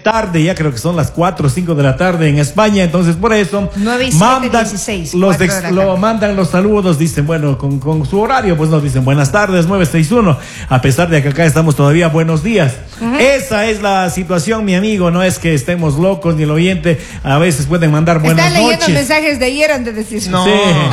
tarde, ya creo que son las 4 o 5 de la tarde en España, entonces por eso 9 y 7, 16, mandan los saludos, dicen, bueno, con su horario, pues nos dicen buenas tardes, 961, a pesar de que acá estamos todavía buenos días. Esa es la situación, mi amigo, no es que estemos locos ni el oyente, a veces pueden mandar buenas noches. Están leyendo mensajes de ayer antes de decir no.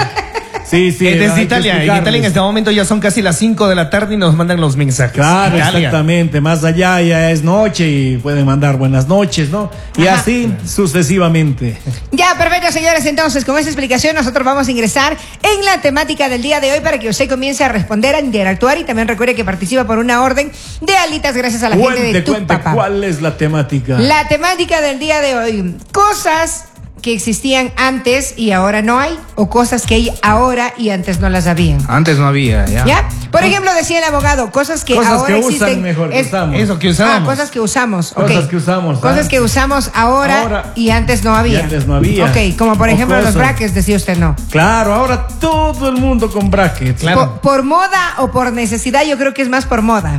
Sí, desde Italia. En Italia en este momento ya son casi las 5 de la tarde y nos mandan los mensajes. Claro, exactamente. Más allá ya es noche y pueden mandar buenas noches, ¿no? Y así sucesivamente. Ya, perfecto, señores. Entonces, con esta explicación nosotros vamos a ingresar en la temática del día de hoy para que usted comience a responder, a interactuar y también recuerde que participa por una orden de alitas gracias a la gente de Tu Papá. ¿Cuál es la temática? La temática del día de hoy. Cosas que existían antes y ahora no hay, o cosas que hay ahora y antes no las habían. Antes no había, ¿Ya? Por ejemplo, decía el abogado, cosas que ahora que existen. Usan mejor, usamos. Eso que usamos. Cosas que usamos. Cosas que usamos. Cosas que usamos ahora y antes no había. Y antes no había. Ok, como por ejemplo los brackets, decía usted, ¿no? Claro, ahora todo el mundo con brackets. Claro. Por moda o por necesidad, yo creo que es más por moda.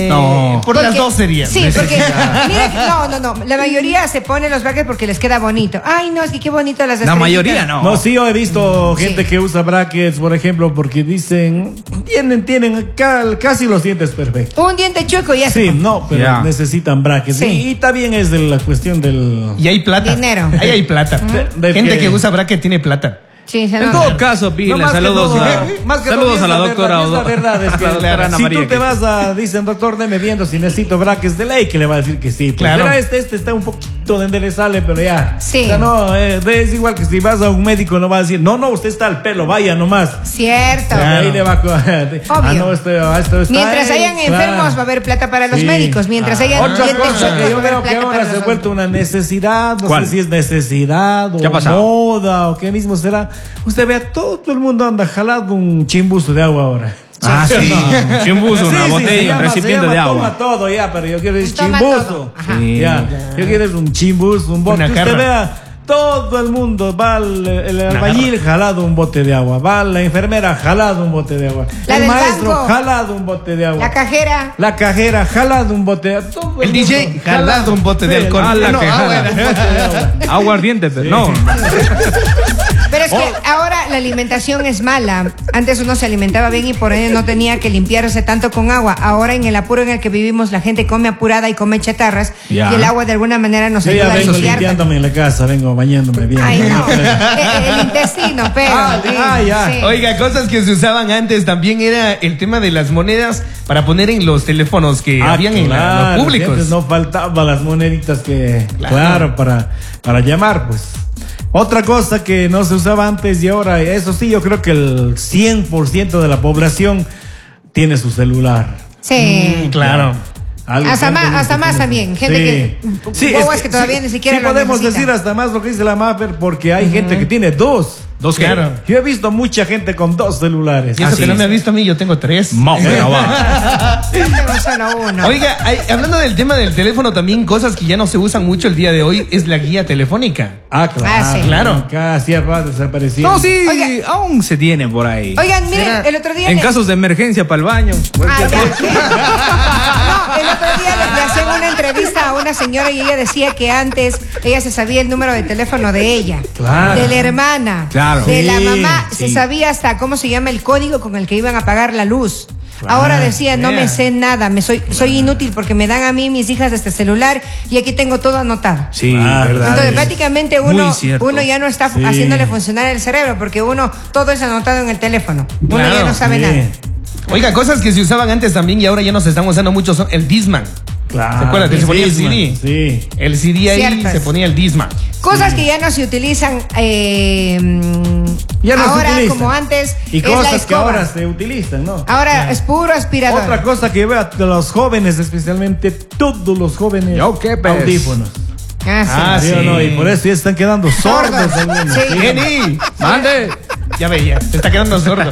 No, por las dos serían. Sí, porque mira, no. La mayoría se pone los brackets porque les queda bonito. Ay, no, es que qué bonito las la mayoría no. No, sí, yo he visto gente que usa brackets, por ejemplo, porque dicen, tienen casi los dientes perfectos. Un diente chueco y eso. Sí, no, pero necesitan brackets. Sí. Y también es de la cuestión del... Y hay plata. Dinero. Ahí hay plata. Gente que usa bracket tiene plata. Sí, en todo caso, Pile, saludos a la doctora. La verdad es que si tú te vas dicen, doctor, deme viendo si necesito brackets de ley, que le va a decir que sí. Claro. Pero este está un poquito de enderezable, pero ya. Sí. O sea, no, es igual que si vas a un médico, no va a decir, no, usted está al pelo, vaya nomás. Cierto. Claro. Ahí le va a... Obvio. No, esto está mientras hayan enfermos va a haber plata para los médicos. Mientras hayan otra dientes cosa que yo va a haber veo que plata ahora para se ha los vuelto una necesidad, no ¿Cuál? sé si es necesidad o moda o qué mismo será. Usted vea, todo el mundo anda jalando un chimbuzo de agua ahora. Sí. Chimbuzo, una botella, un recipiente de agua. Toma todo ya, pero yo quiero decir Toma chimbuzo. Sí. Ya, yo quiero decir un chimbuzo, un bote. Usted vea, todo el mundo va el albañil jalado un bote de agua, va la enfermera jalado un bote de agua, el maestro banco, jalado un bote de agua, la cajera jalado un bote de agua, todo el DJ jalado un bote de alcohol. Aguardiente, no. Pero es que ahora la alimentación es mala. Antes uno se alimentaba bien y por ende no tenía que limpiarse tanto con agua. Ahora en el apuro en el que vivimos la gente come apurada y come chatarras y el agua de alguna manera nos ayuda a limpiar. Yo ya vengo limpiándome en la casa, vengo bañándome bien. Ay, no. El intestino, pero. Ya. Sí. Oiga, cosas que se usaban antes también era el tema de las monedas para poner en los teléfonos que habían en los públicos. Antes no faltaban las moneditas que, para llamar, pues. Otra cosa que no se usaba antes y ahora, eso sí, yo creo que el 100% de la población tiene su celular. Sí. Claro. Hasta más también. Gente que todavía ni siquiera lo podemos necesita. decir hasta más lo que dice la Maffer, porque hay gente que tiene dos. Claro. Yo he visto mucha gente con dos celulares. Y eso que no me ha visto a mí, yo tengo 3. Yo tengo solo uno. Oiga, hablando del tema del teléfono, también cosas que ya no se usan mucho el día de hoy es la guía telefónica. Claro. Sí. Claro. Casi desaparecido. No, sí, Oiga. aún se tiene por ahí. Oigan, miren, el otro día... En casos de emergencia para el baño. No, el otro día le hacían una entrevista a una señora y ella decía que antes ella se sabía el número de teléfono de ella, de la hermana, de la mamá, se sabía hasta cómo se llama el código con el que iban a pagar la luz. Ahora decía, no me sé nada, soy inútil porque me dan a mí mis hijas de este celular y aquí tengo todo anotado. Sí, verdad. Entonces prácticamente uno ya no está haciéndole funcionar el cerebro porque todo es anotado en el teléfono. Uno ya no sabe nada. Oiga, cosas que se usaban antes también y ahora ya no se están usando mucho son el Discman. Claro. ¿Se acuerdan que se ponía el Discman, CD? Sí. El CD ahí Ciertas. se ponía el Discman. Cosas que ya no se utilizan Ya no ahora se utilizan. como antes. Y es la cosas que escoba. ahora se utilizan, ¿no? Ahora es puro aspirador. Otra cosa que veo a los jóvenes, especialmente todos los jóvenes, audífonos. Sí. ¿Sí o no? Y por eso ya están quedando sordos algunos. Sí. Jenny, mande. Ya veía, se está quedando sordo.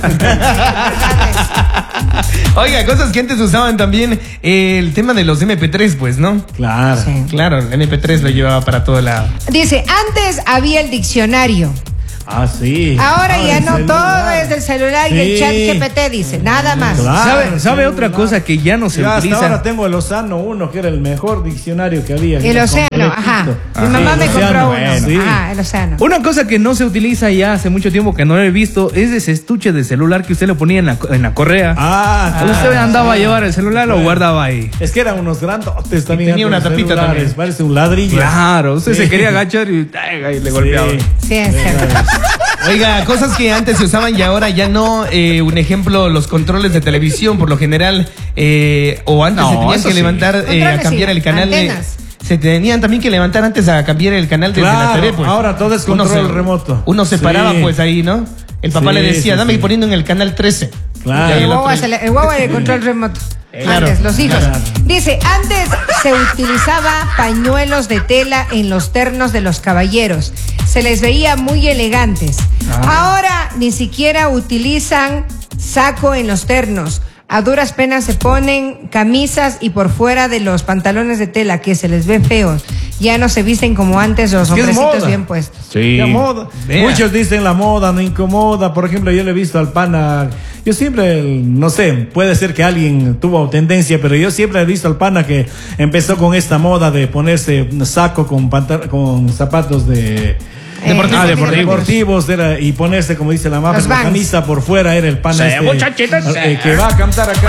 Oiga, cosas que antes usaban también, el tema de los MP3, pues, ¿no? Claro. Sí. Claro, el MP3 lo llevaba para todo lado. Dice, antes había el diccionario. Ah, sí. Ahora ya no, todo es del celular y el chat GPT dice, nada más. Claro, ¿Sabe otra cosa que ya no se utiliza? Hasta ahora tengo el Océano 1, que era el mejor diccionario que había. El Océano, ajá. Mi mamá me compró uno. Sí. Ajá, el Océano. Una cosa que no se utiliza ya hace mucho tiempo que no lo he visto es ese estuche de celular que usted le ponía en la correa. Usted andaba a llevar el celular, lo guardaba ahí. Es que eran unos grandotes también. Tenía una tapita también. Parece un ladrillo. Claro, usted se quería agachar y le golpeaba. Sí, es cierto. Oiga, cosas que antes se usaban y ahora ya no. Un ejemplo, los controles de televisión, por lo general, o antes se tenían que levantar a cambiar el canal. Se tenían también que levantar antes a cambiar el canal desde la TV, pues. Ahora todo es control remoto. Uno se paraba pues ahí, ¿no? El papá le decía, dame poniendo en el canal 13. Claro. El guagua era el control remoto. Claro, antes, los hijos. Claro. Dice, antes se utilizaba pañuelos de tela en los ternos de los caballeros. Se les veía muy elegantes. Ahora ni siquiera utilizan saco en los ternos. A duras penas se ponen camisas y por fuera de los pantalones de tela que se les ven feos. Ya no se visten como antes los hombrecitos bien puestos. Sí. La moda. Muchos dicen la moda no incomoda. Por ejemplo, yo le he visto al pana. Yo siempre, no sé, puede ser que alguien tuvo tendencia, pero yo siempre he visto al pana que empezó con esta moda de ponerse saco con zapatos de... deportivos era, y ponerse, como dice la mafia, la camisa por fuera. Era el pana que va a cantar acá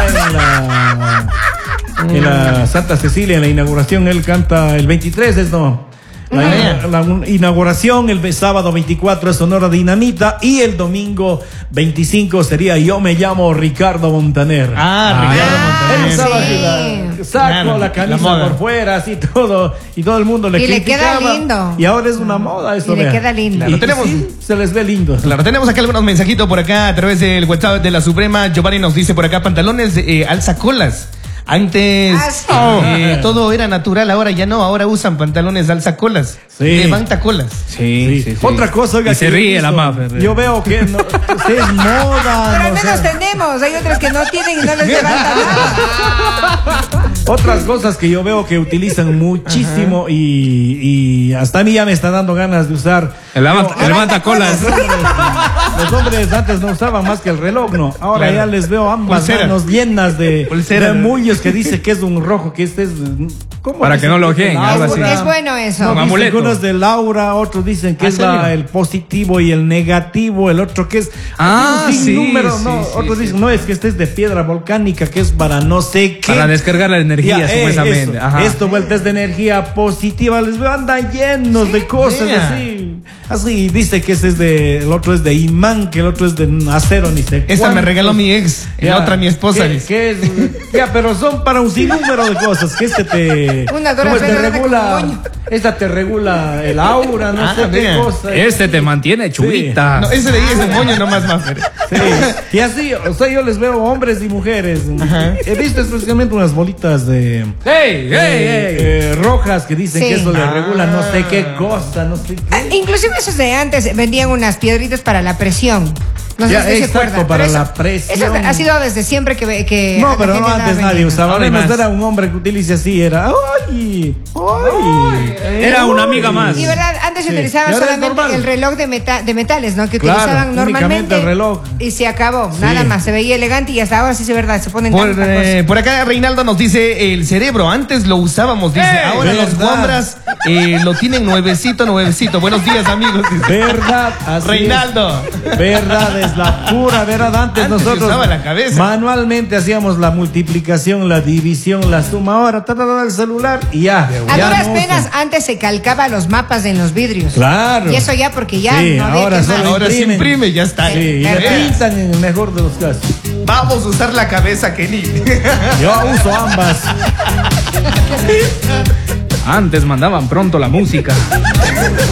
en la Santa Cecilia, en la inauguración. Él canta el 23, es no. La inauguración el sábado 24 es Sonora Dinamita y el domingo 25 sería Yo me llamo Ricardo Montaner. Ricardo Montaner. Saco la camisa por fuera, así todo, y todo el mundo le criticaba. Le queda lindo. Y ahora es una moda eso. Y le queda lindo. Claro, tenemos, se les ve lindo. Claro, tenemos acá algunos mensajitos por acá a través del WhatsApp de la Suprema. Giovanni nos dice por acá, pantalones alzacolas. Antes todo era natural, ahora ya no, ahora usan pantalones alzacolas, levantacolas. Sí. Otra cosa, oiga, y se ríe la mafia. Yo veo que no, es moda. Pero al menos tenemos, hay otras que no tienen y no les levanta nada. Otras cosas que yo veo que utilizan muchísimo y hasta a mí ya me está dando ganas de usar. El levantacolas. Los hombres antes no usaban más que el reloj, ¿no? Ahora ya les veo ambas manos llenas de mullos que dice que es un rojo, que este es... ¿cómo? Para que no lo ojeen, algo así. Es bueno eso. No, algunos de Laura, otros dicen que es el positivo y el negativo, el otro que es... otros dicen, no, es que este es de piedra volcánica, que es para no sé qué. Para descargar la energía, supuestamente. Esto vuelta es de energía positiva, les veo, andan llenos de cosas así, dice que ese es el otro es de imán, que el otro es de acero, ni sé. Esta me regaló mi ex, la otra mi esposa. Pero son para un sinnúmero de cosas, que te regula, esta te regula el aura, no sé qué cosa. Te mantiene chulita. No, ese de ahí es un moño nomás más. Y así, o sea, yo les veo hombres y mujeres. He visto especialmente unas bolitas de rojas que dicen que eso le regula no sé qué cosa, no sé qué. Inclusive esos de antes vendían unas piedritas para la presión. No sé si se acuerdan. Para la presión. Eso ha sido desde siempre que no, pero no antes nadie usaba. Ahora era un hombre que utilice así, era era una amiga más. Y verdad, antes se utilizaba solamente el reloj de metales, ¿no? Que utilizaban normalmente. El reloj. Y se acabó, nada más. Se veía elegante y hasta ahora sí es verdad, se ponen por acá Reinaldo nos dice, el cerebro, antes lo usábamos, dice, ahora los guambras lo tienen nuevecito. Buenos días, amigos. Verdad, así Reinaldo. Verdad, es la pura verdad. Antes nosotros usaba la cabeza. Manualmente hacíamos la multiplicación, la división, la suma. Ahora el celular y ya. A duras penas antes se calcaba los mapas en los vidrios. Claro. Y eso ya porque ya no ahora se imprime, ya está. Sí, y le pintan en el mejor de los casos. Vamos a usar la cabeza, Kenny. Yo uso ambas. Antes mandaban pronto la música.